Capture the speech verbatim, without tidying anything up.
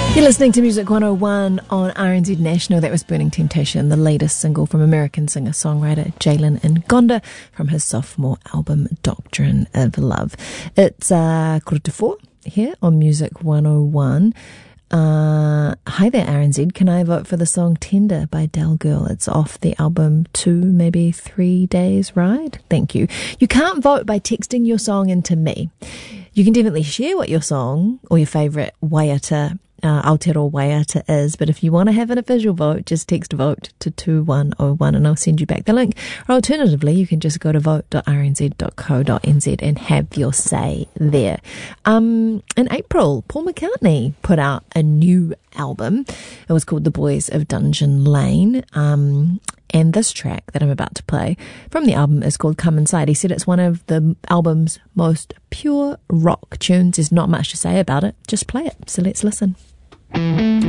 You're listening to Music one oh one on R N Z National. That was Burning Temptation, the latest single from American singer-songwriter Jalen Ngonda from his sophomore album Doctrine of Love. It's uh, quarter to four here on Music one oh one. Uh, hi there, R N Z. Can I vote for the song Tender by Del Girl? It's off the album Two, maybe Three Days Ride. Thank you. You can't vote by texting your song into me. You can definitely share what your song or your favourite waiata Uh, Aotearoa waiata is, but if you want to have an official vote, just text vote to two one oh one and I'll send you back the link. Or alternatively, you can just go to vote dot r n z dot co dot n z and have your say there. Um, in April, Paul McCartney put out a new album. It was called The Boys of Dungeon Lane. Um, and this track that I'm about to play from the album is called Come Inside. He said it's one of the album's most pure rock tunes. There's not much to say about it. Just play it. So let's listen.